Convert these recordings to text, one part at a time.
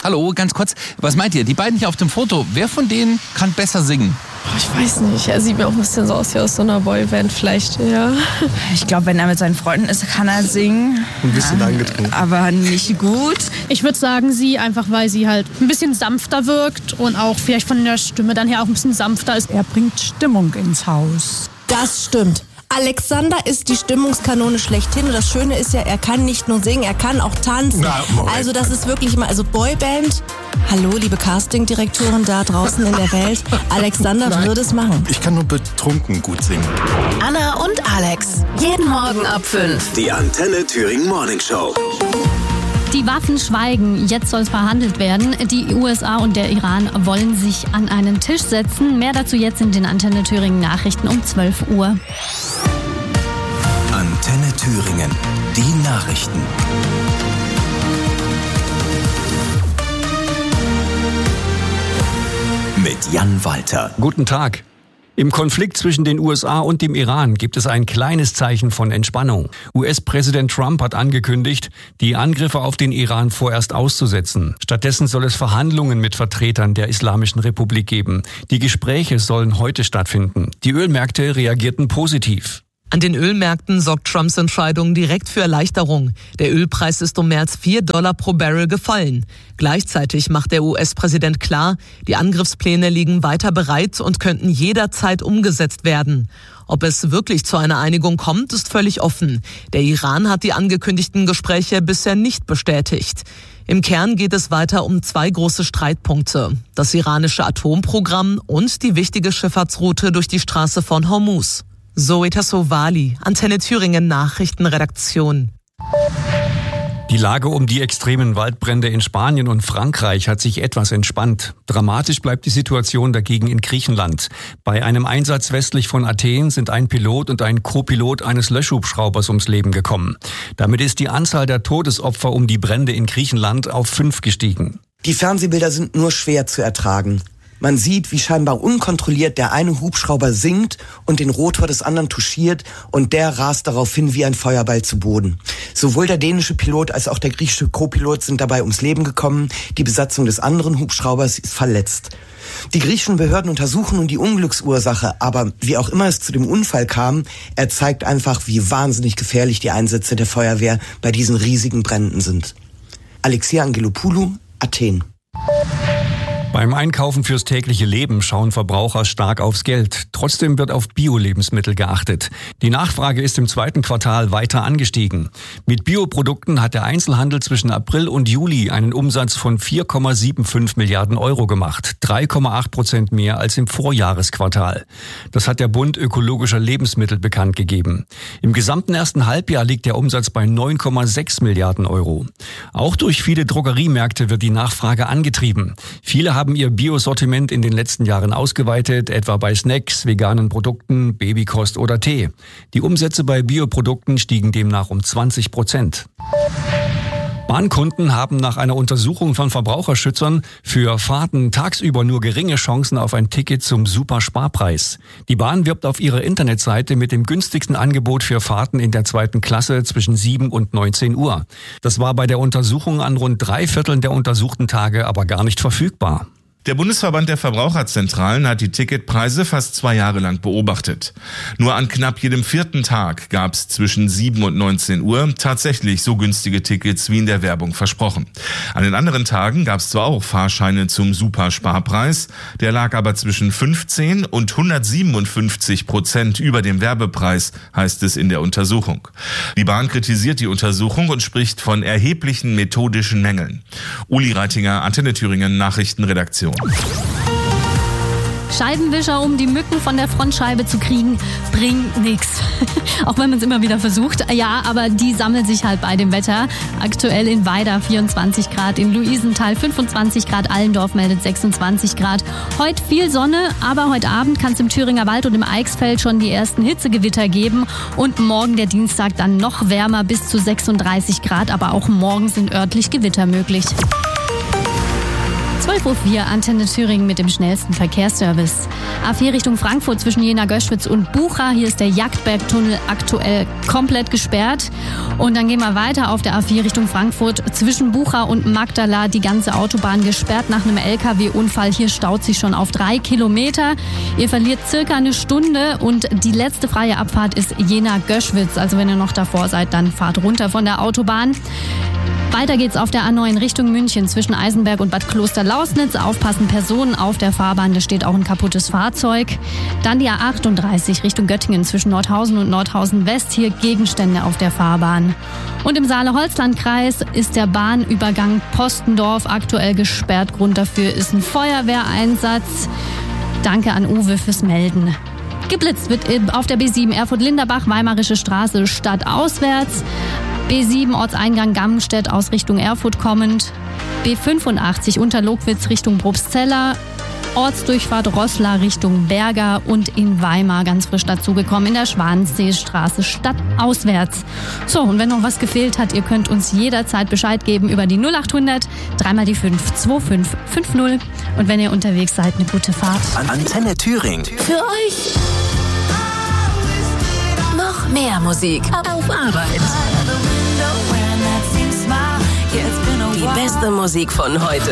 Hallo, ganz kurz. Was meint ihr? Die beiden hier auf dem Foto, wer von denen kann besser singen? Ich weiß nicht. Er sieht mir auch ein bisschen so aus wie aus so einer Boyband vielleicht, ja. Ich glaube, wenn er mit seinen Freunden ist, kann er singen. Ein bisschen angetrunken. Aber nicht gut. Ich würde sagen, sie, einfach weil sie halt ein bisschen sanfter wirkt und auch vielleicht von der Stimme dann her auch ein bisschen sanfter ist. Er bringt Stimmung ins Haus. Das stimmt. Alexander ist die Stimmungskanone schlechthin und das Schöne ist ja, er kann nicht nur singen, er kann auch tanzen. Also das ist wirklich mal, also Boyband. Hallo, liebe Castingdirektoren da draußen in der Welt. Alexander würde es machen. Ich kann nur betrunken gut singen. Anna und Alex. Jeden Morgen ab 5. Die Antenne Thüringen Morning Show. Die Waffen schweigen, jetzt soll es verhandelt werden. Die USA und der Iran wollen sich an einen Tisch setzen. Mehr dazu jetzt in den Antenne Thüringen Nachrichten um 12 Uhr. Antenne Thüringen, die Nachrichten. Mit Jan Walter. Guten Tag. Im Konflikt zwischen den USA und dem Iran gibt es ein kleines Zeichen von Entspannung. US-Präsident Trump hat angekündigt, die Angriffe auf den Iran vorerst auszusetzen. Stattdessen soll es Verhandlungen mit Vertretern der Islamischen Republik geben. Die Gespräche sollen heute stattfinden. Die Ölmärkte reagierten positiv. An den Ölmärkten sorgt Trumps Entscheidung direkt für Erleichterung. Der Ölpreis ist um mehr als $4 pro Barrel gefallen. Gleichzeitig macht der US-Präsident klar, die Angriffspläne liegen weiter bereit und könnten jederzeit umgesetzt werden. Ob es wirklich zu einer Einigung kommt, ist völlig offen. Der Iran hat die angekündigten Gespräche bisher nicht bestätigt. Im Kern geht es weiter um 2 große Streitpunkte: das iranische Atomprogramm und die wichtige Schifffahrtsroute durch die Straße von Hormuz. Zoe Tassovali, Antenne Thüringen Nachrichtenredaktion. Die Lage um die extremen Waldbrände in Spanien und Frankreich hat sich etwas entspannt. Dramatisch bleibt die Situation dagegen in Griechenland. Bei einem Einsatz westlich von Athen sind ein Pilot und ein Co-Pilot eines Löschhubschraubers ums Leben gekommen. Damit ist die Anzahl der Todesopfer um die Brände in Griechenland auf 5 gestiegen. Die Fernsehbilder sind nur schwer zu ertragen. Man sieht, wie scheinbar unkontrolliert der eine Hubschrauber sinkt und den Rotor des anderen touchiert und der rast darauf hin wie ein Feuerball zu Boden. Sowohl der dänische Pilot als auch der griechische Co-Pilot sind dabei ums Leben gekommen. Die Besatzung des anderen Hubschraubers ist verletzt. Die griechischen Behörden untersuchen nun die Unglücksursache, aber wie auch immer es zu dem Unfall kam, er zeigt einfach, wie wahnsinnig gefährlich die Einsätze der Feuerwehr bei diesen riesigen Bränden sind. Alexia Angelopoulou, Athen. Beim Einkaufen fürs tägliche Leben schauen Verbraucher stark aufs Geld. Trotzdem wird auf Bio-Lebensmittel geachtet. Die Nachfrage ist im 2. Quartal weiter angestiegen. Mit Bioprodukten hat der Einzelhandel zwischen April und Juli einen Umsatz von 4,75 Milliarden Euro gemacht. 3,8% mehr als im Vorjahresquartal. Das hat der Bund ökologischer Lebensmittel bekannt gegeben. Im gesamten ersten Halbjahr liegt der Umsatz bei 9,6 Milliarden Euro. Auch durch viele Drogeriemärkte wird die Nachfrage angetrieben. Viele haben ihr Biosortiment in den letzten Jahren ausgeweitet, etwa bei Snacks, veganen Produkten, Babykost oder Tee. Die Umsätze bei Bioprodukten stiegen demnach um 20%. Bahnkunden haben nach einer Untersuchung von Verbraucherschützern für Fahrten tagsüber nur geringe Chancen auf ein Ticket zum Supersparpreis. Die Bahn wirbt auf ihrer Internetseite mit dem günstigsten Angebot für Fahrten in der 2. Klasse zwischen 7 und 19 Uhr. Das war bei der Untersuchung an rund 3/4 der untersuchten Tage aber gar nicht verfügbar. Der Bundesverband der Verbraucherzentralen hat die Ticketpreise fast 2 Jahre lang beobachtet. Nur an knapp jedem 4. Tag gab es zwischen 7 und 19 Uhr tatsächlich so günstige Tickets wie in der Werbung versprochen. An den anderen Tagen gab es zwar auch Fahrscheine zum Supersparpreis, der lag aber zwischen 15 und 157% über dem Werbepreis, heißt es in der Untersuchung. Die Bahn kritisiert die Untersuchung und spricht von erheblichen methodischen Mängeln. Uli Reitinger, Antenne Thüringen Nachrichtenredaktion. Scheibenwischer, um die Mücken von der Frontscheibe zu kriegen, bringt nichts. Auch wenn man es immer wieder versucht. Ja, aber die sammeln sich halt bei dem Wetter. Aktuell in Weida 24 Grad, in Luisenthal 25 Grad, Allendorf meldet 26 Grad. Heute viel Sonne, aber heute Abend kann es im Thüringer Wald und im Eichsfeld schon die ersten Hitzegewitter geben. Und morgen, der Dienstag, dann noch wärmer bis zu 36 Grad. Aber auch morgen sind örtlich Gewitter möglich. 12:04 Uhr, Antenne Thüringen mit dem schnellsten Verkehrsservice. A4 Richtung Frankfurt zwischen Jena-Göschwitz und Bucha. Hier ist der Jagdbergtunnel aktuell komplett gesperrt. Und dann gehen wir weiter auf der A4 Richtung Frankfurt zwischen Bucha und Magdala. Die ganze Autobahn gesperrt nach einem LKW-Unfall. Hier staut sich schon auf 3 Kilometer. Ihr verliert circa eine Stunde und die letzte freie Abfahrt ist Jena-Göschwitz. Also wenn ihr noch davor seid, dann fahrt runter von der Autobahn. Weiter geht's auf der A9 Richtung München zwischen Eisenberg und Bad Klosterlausnitz. Aufpassen, Personen auf der Fahrbahn, da steht auch ein kaputtes Fahrzeug. Dann die A38 Richtung Göttingen zwischen Nordhausen und Nordhausen West. Hier Gegenstände auf der Fahrbahn. Und im Saale-Holzland-Kreis ist der Bahnübergang Postendorf aktuell gesperrt. Grund dafür ist ein Feuerwehreinsatz. Danke an Uwe fürs Melden. Geblitzt wird auf der B7 Erfurt-Linderbach, Weimarische Straße stadtauswärts. B7 Ortseingang Gammenstedt aus Richtung Erfurt kommend. B85 Unterlogwitz Richtung Probstzeller. Ortsdurchfahrt Roßla Richtung Berger und in Weimar ganz frisch dazugekommen in der Schwanenseestraße stadtauswärts. So, und wenn noch was gefehlt hat, ihr könnt uns jederzeit Bescheid geben über die 0800 3 die 5 2550. Und wenn ihr unterwegs seid, eine gute Fahrt. Antenne Thüringen. Für euch noch mehr Musik auf Arbeit. Die beste Musik von heute.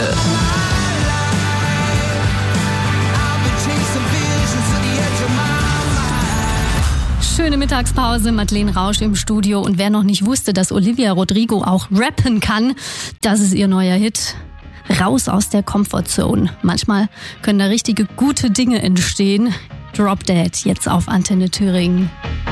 Schöne Mittagspause, Madeleine Rausch im Studio. Und wer noch nicht wusste, dass Olivia Rodrigo auch rappen kann, das ist ihr neuer Hit. Raus aus der Comfortzone. Manchmal können da richtige gute Dinge entstehen. Drop Dead jetzt auf Antenne Thüringen.